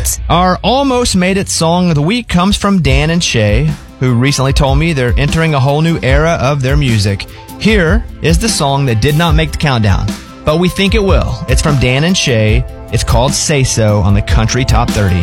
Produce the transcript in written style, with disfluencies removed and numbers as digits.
it. Our Almost Made It song of the week comes from Dan and Shay, who recently told me they're entering a whole new era of their music. Here is the song that did not make the countdown, but we think it will. It's from Dan and Shay. It's called Say So on the Country Top 30.